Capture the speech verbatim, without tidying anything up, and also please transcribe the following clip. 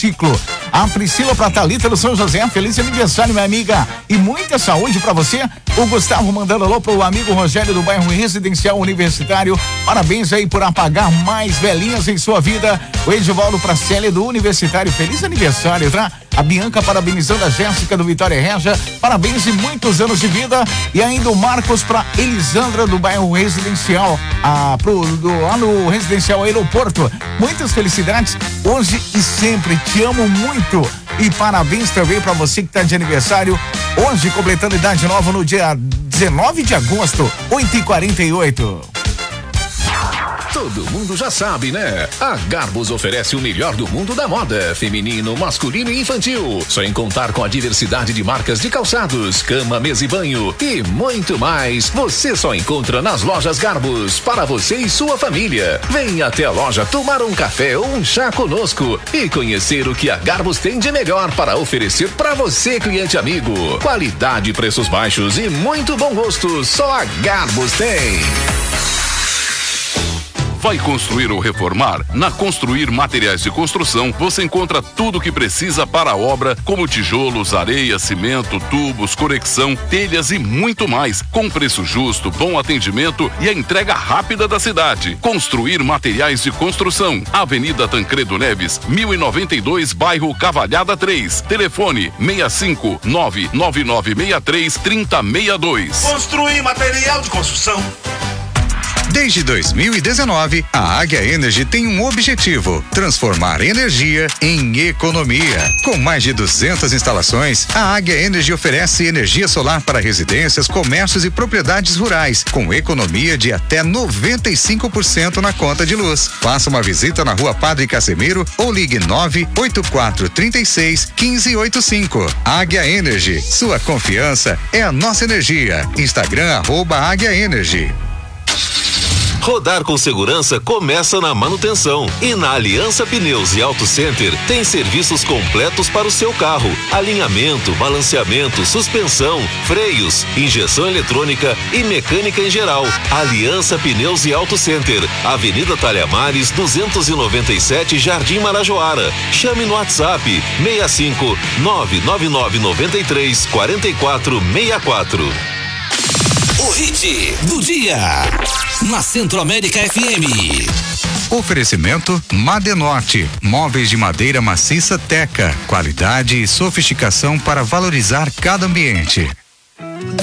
ciclo. A Priscila pra Thalita do São José, feliz aniversário, minha amiga, e muita saúde pra você. O Gustavo mandando alô pro amigo Rogério do bairro Residencial Universitário, parabéns aí por apagar mais velhinhas em sua vida. O Edivaldo pra Célia do Universitário, feliz aniversário, tá? A Bianca parabenizando a Jéssica do Vitória Regia, parabéns e muitos anos de vida. E ainda o Marcos pra Elisandra do bairro Residencial, ah, pro, do, lá no Residencial Aeroporto, muitas felicidades hoje e sempre, te amo muito. E parabéns também pra você que tá de aniversário hoje, completando idade nova no dia dezenove de agosto, oito e quarenta e oito. Todo mundo já sabe, né? A Garbus oferece o melhor do mundo da moda, feminino, masculino e infantil. Só em contar com a diversidade de marcas de calçados, cama, mesa e banho e muito mais, você só encontra nas lojas Garbus, para você e sua família. Venha até a loja tomar um café ou um chá conosco e conhecer o que a Garbus tem de melhor para oferecer para você, cliente amigo. Qualidade, preços baixos e muito bom gosto, só a Garbus tem. Vai construir ou reformar? Na Construir Materiais de Construção, você encontra tudo o que precisa para a obra, como tijolos, areia, cimento, tubos, conexão, telhas e muito mais, com preço justo, bom atendimento e a entrega rápida da cidade. Construir Materiais de Construção, Avenida Tancredo Neves, mil e noventa e dois, bairro Cavalhada três. Telefone seis cinco nove nove nove seis três três zero seis dois. Construir Material de Construção. Desde dois mil e dezenove, a Águia Energy tem um objetivo: transformar energia em economia. Com mais de duzentas instalações, a Águia Energy oferece energia solar para residências, comércios e propriedades rurais, com economia de até noventa e cinco por cento na conta de luz. Faça uma visita na Rua Padre Casemiro ou ligue nove oito quatro três seis um cinco oito cinco. Águia Energy, sua confiança é a nossa energia. Instagram arroba Águia Energy. Rodar com segurança começa na manutenção. E na Aliança Pneus e Auto Center tem serviços completos para o seu carro: alinhamento, balanceamento, suspensão, freios, injeção eletrônica e mecânica em geral. Aliança Pneus e Auto Center, Avenida Talhamares, duzentos e noventa e sete, Jardim Marajoara. Chame no WhatsApp seis cinco nove nove nove nove três quatro quatro seis quatro. O hit do dia na Centro-América F M. Oferecimento Madenorte, móveis de madeira maciça Teca, qualidade e sofisticação para valorizar cada ambiente.